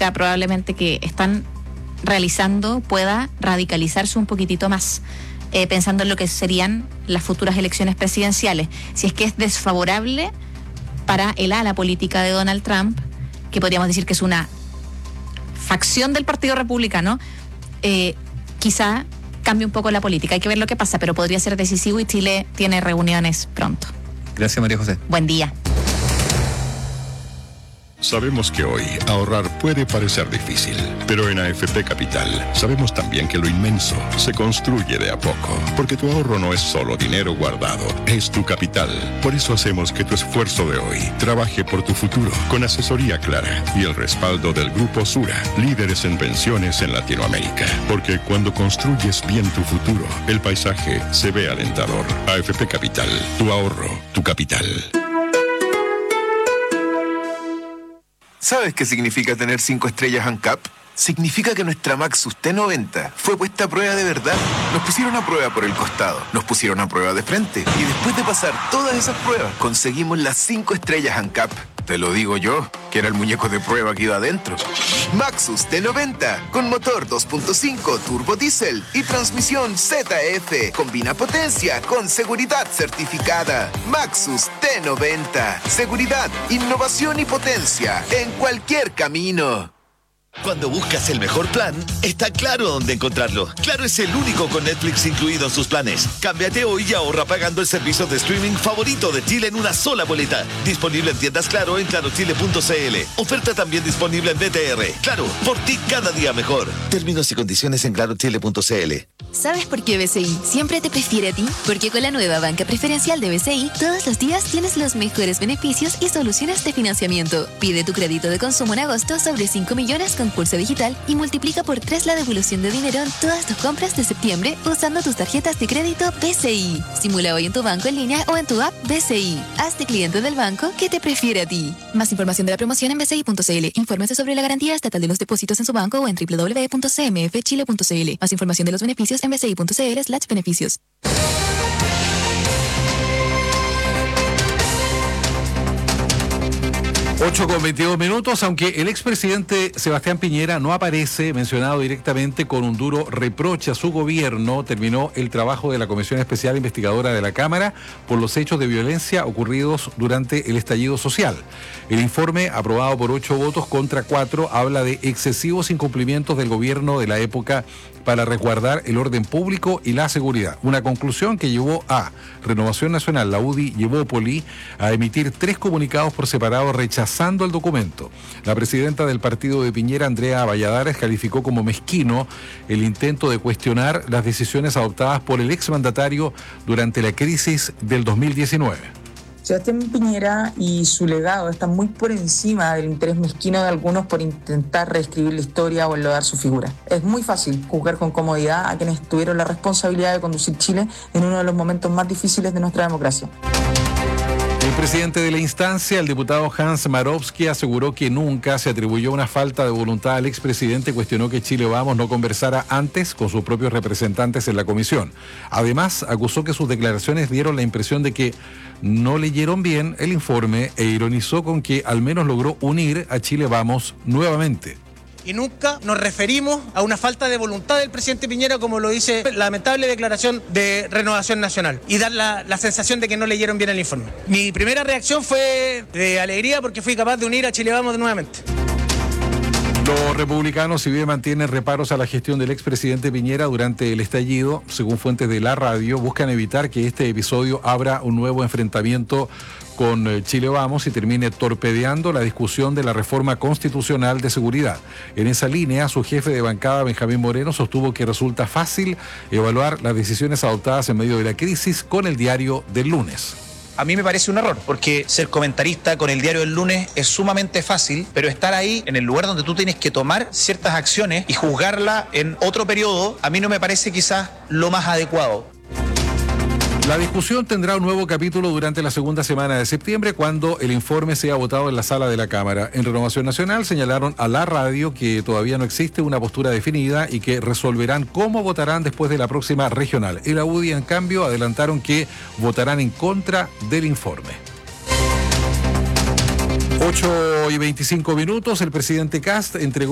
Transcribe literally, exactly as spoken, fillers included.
política probablemente que están realizando pueda radicalizarse un poquitito más, eh, pensando en lo que serían las futuras elecciones presidenciales. Si es que es desfavorable para el ala política de Donald Trump, que podríamos decir que es una facción del Partido Republicano, eh, quizá cambie un poco la política. Hay que ver lo que pasa, pero podría ser decisivo y Chile tiene reuniones pronto. Gracias, María José. Buen día. Sabemos que hoy ahorrar puede parecer difícil, pero en A F P Capital sabemos también que lo inmenso se construye de a poco, porque tu ahorro no es solo dinero guardado, es tu capital. Por eso hacemos que tu esfuerzo de hoy trabaje por tu futuro, con asesoría clara y el respaldo del Grupo Sura, líderes en pensiones en Latinoamérica. Porque cuando construyes bien tu futuro, el paisaje se ve alentador. A F P Capital, tu ahorro, tu capital. ¿Sabes qué significa tener cinco estrellas ANCAP? Significa que nuestra Maxus T noventa fue puesta a prueba de verdad. Nos pusieron a prueba por el costado, nos pusieron a prueba de frente y después de pasar todas esas pruebas conseguimos las cinco estrellas ANCAP. Te lo digo yo, que era el muñeco de prueba que iba adentro. Maxus T noventa, con motor dos punto cinco turbo diésel y transmisión Z F. Combina potencia con seguridad certificada. Maxus T noventa. Seguridad, innovación y potencia en cualquier camino. Cuando buscas el mejor plan, está Claro dónde encontrarlo. Claro es el único con Netflix incluido en sus planes. Cámbiate hoy y ahorra pagando el servicio de streaming favorito de Chile en una sola boleta. Disponible en tiendas Claro en claro chile punto c l. Oferta también disponible en B T R. Claro, por ti cada día mejor. Términos y condiciones en claro chile punto c l. ¿Sabes por qué B C I siempre te prefiere a ti? Porque con la nueva banca preferencial de B C I, todos los días tienes los mejores beneficios y soluciones de financiamiento. Pide tu crédito de consumo en agosto sobre cinco millones con Curso Digital y multiplica por tres la devolución de dinero en todas tus compras de septiembre usando tus tarjetas de crédito B C I. Simula hoy en tu banco en línea o en tu app B C I. Hazte cliente del banco que te prefiere a ti. Más información de la promoción en b c i punto c l. Infórmese sobre la garantía estatal de los depósitos en su banco o en w w w punto c m f chile punto c l. Más información de los beneficios en b c i punto c l slash beneficios. ocho con veintidós minutos, aunque el expresidente Sebastián Piñera no aparece mencionado directamente con un duro reproche a su gobierno, terminó el trabajo de la Comisión Especial Investigadora de la Cámara por los hechos de violencia ocurridos durante el estallido social. El informe, aprobado por ocho votos contra cuatro, habla de excesivos incumplimientos del gobierno de la época para resguardar el orden público y la seguridad. Una conclusión que llevó a Renovación Nacional, la U D I y Evópoli a emitir tres comunicados por separado rechazando el documento. La presidenta del partido de Piñera, Andrea Valladares, calificó como mezquino el intento de cuestionar las decisiones adoptadas por el exmandatario durante la crisis del dos mil diecinueve. Sebastián Piñera y su legado están muy por encima del interés mezquino de algunos por intentar reescribir la historia o enlodar su figura. Es muy fácil juzgar con comodidad a quienes tuvieron la responsabilidad de conducir Chile en uno de los momentos más difíciles de nuestra democracia. El presidente de la instancia, el diputado Hans Marowski, aseguró que nunca se atribuyó una falta de voluntad al expresidente. Cuestionó que Chile Vamos no conversara antes con sus propios representantes en la comisión. Además, acusó que sus declaraciones dieron la impresión de que no leyeron bien el informe e ironizó con que al menos logró unir a Chile Vamos nuevamente. Y nunca nos referimos a una falta de voluntad del presidente Piñera, como lo dice la lamentable declaración de Renovación Nacional, y dar la, la sensación de que no leyeron bien el informe. Mi primera reacción fue de alegría porque fui capaz de unir a Chile Vamos nuevamente. Los republicanos, si bien mantienen reparos a la gestión del expresidente Piñera durante el estallido, según fuentes de la radio, buscan evitar que este episodio abra un nuevo enfrentamiento con Chile Vamos y termine torpedeando la discusión de la reforma constitucional de seguridad. En esa línea, su jefe de bancada, Benjamín Moreno, sostuvo que resulta fácil evaluar las decisiones adoptadas en medio de la crisis con el diario del lunes. A mí me parece un error, porque ser comentarista con el diario del lunes es sumamente fácil, pero estar ahí en el lugar donde tú tienes que tomar ciertas acciones y juzgarla en otro periodo, a mí no me parece quizás lo más adecuado. La discusión tendrá un nuevo capítulo durante la segunda semana de septiembre, cuando el informe sea votado en la sala de la Cámara. En Renovación Nacional señalaron a la radio que todavía no existe una postura definida y que resolverán cómo votarán después de la próxima regional. En la U D I, en cambio, adelantaron que votarán en contra del informe. ocho y veinticinco minutos, el presidente Kast entregó